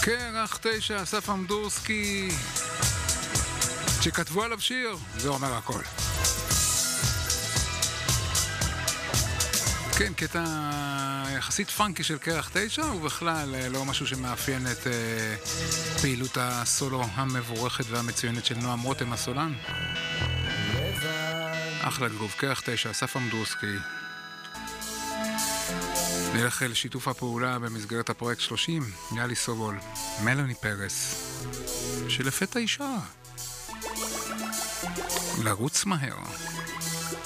קרח 9, אסף אמדורסקי, שכתבו עליו שיר, זה אומר הכל. כן, קטע יחסית פאנקי של קרח 9, ובכלל לא משהו שמאפיין את פעילות הסולו המבורכת והמצוינת של נועם רותם הסולן. אחלה גרוב, קרח 9, אסף אמדורסקי. נלך לשיתוף הפעולה במסגרת הפרויקט 30, יאלי סובול, מלוני פרס, שלפתע אישה לרוץ מהר.